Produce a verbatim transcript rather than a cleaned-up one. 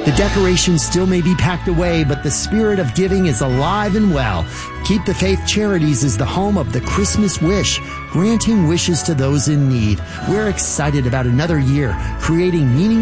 The decorations still may be packed away, but the spirit of giving is alive and well. Keep the Faith Charities is the home of the Christmas Wish, granting wishes to those in need. We're excited about another year, creating meaningful